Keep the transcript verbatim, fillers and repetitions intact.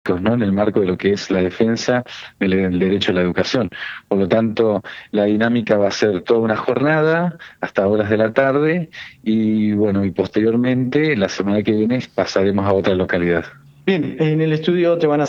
básicos, ¿no? En el marco de lo que es la defensa del, del derecho a la educación. Por lo tanto, la dinámica va a ser toda una jornada hasta horas de la tarde y bueno, y posteriormente, la semana que viene pasaremos a otra localidad. Bien, en el estudio te van a